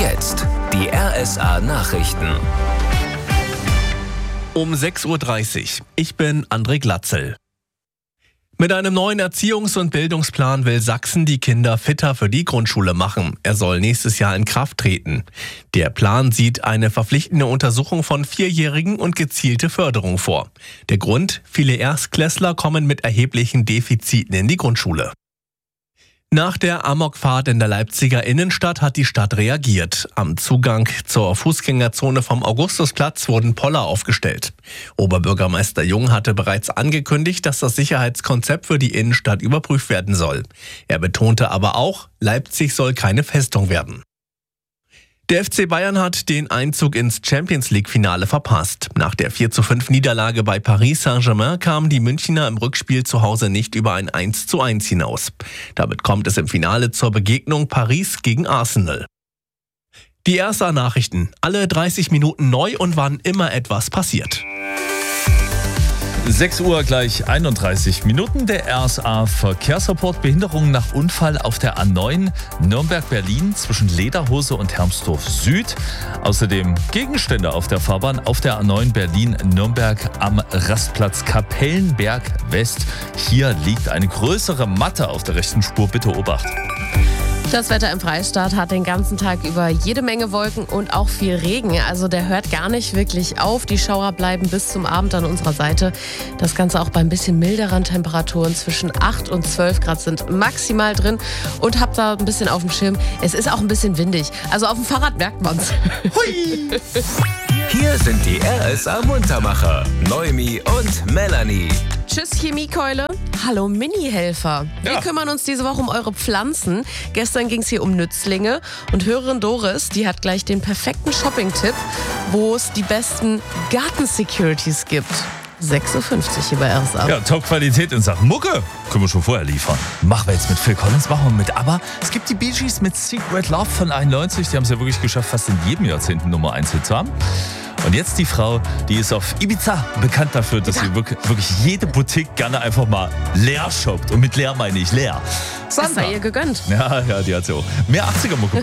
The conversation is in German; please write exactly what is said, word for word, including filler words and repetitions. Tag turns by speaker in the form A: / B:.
A: jetzt die R S A-Nachrichten.
B: Um sechs Uhr dreißig. Ich bin André Glatzel. Mit einem neuen Erziehungs- und Bildungsplan will Sachsen die Kinder fitter für die Grundschule machen. Er soll nächstes Jahr in Kraft treten. Der Plan sieht eine verpflichtende Untersuchung von Vierjährigen und gezielte Förderung vor. Der Grund? Viele Erstklässler kommen mit erheblichen Defiziten in die Grundschule. Nach der Amokfahrt in der Leipziger Innenstadt hat die Stadt reagiert. Am Zugang zur Fußgängerzone vom Augustusplatz wurden Poller aufgestellt. Oberbürgermeister Jung hatte bereits angekündigt, dass das Sicherheitskonzept für die Innenstadt überprüft werden soll. Er betonte aber auch, Leipzig soll keine Festung werden. Der F C Bayern hat den Einzug ins Champions-League-Finale verpasst. Nach der vier zu fünf Niederlage bei Paris Saint-Germain kamen die Münchner im Rückspiel zu Hause nicht über ein eins zu eins hinaus. Damit kommt es im Finale zur Begegnung Paris gegen Arsenal. Die R S A-Nachrichten, alle dreißig Minuten neu und wann immer etwas passiert.
C: sechs Uhr gleich einunddreißig Minuten, der R S A-Verkehrsreport. Behinderungen nach Unfall auf der A neun Nürnberg-Berlin zwischen Lederhose und Hermsdorf Süd. Außerdem Gegenstände auf der Fahrbahn auf der A neun Berlin-Nürnberg am Rastplatz Kapellenberg West. Hier liegt eine größere Matte auf der rechten Spur. Bitte Obacht.
D: Das Wetter im Freistaat hat den ganzen Tag über jede Menge Wolken und auch viel Regen. Also der hört gar nicht wirklich auf. Die Schauer bleiben bis zum Abend an unserer Seite. Das Ganze auch bei ein bisschen milderen Temperaturen. Zwischen acht und zwölf Grad sind maximal drin. Und habt da ein bisschen auf dem Schirm. Es ist auch ein bisschen windig. Also auf dem Fahrrad merkt man's. Hui!
A: Hier sind die R S A-Muntermacher, Noemi und Melanie.
D: Tschüss Chemiekeule. Hallo Mini-Helfer. Wir
C: Ja.
D: kümmern uns diese Woche um eure Pflanzen. Gestern ging es hier um Nützlinge. Und Hörerin Doris, die hat gleich den perfekten Shopping-Tipp, wo es die besten Garten-Securities gibt. sechs Uhr fünfzig hier bei R S A.
C: Ja, Top-Qualität in Sachen Mucke können wir schon vorher liefern. Machen wir jetzt mit Phil Collins, machen wir mit ABBA. Es gibt die Bee Gees mit Secret Love von einundneunzig. Die haben es ja wirklich geschafft, fast in jedem Jahrzehnt einen Nummer eins Hit zu haben. Und jetzt die Frau, die ist auf Ibiza bekannt dafür, dass sie wirklich, wirklich jede Boutique gerne einfach mal leer shoppt. Und mit leer meine ich leer.
D: Das sei ihr gegönnt.
C: Ja, ja, die hat sie auch. Mehr achtziger-Mucke.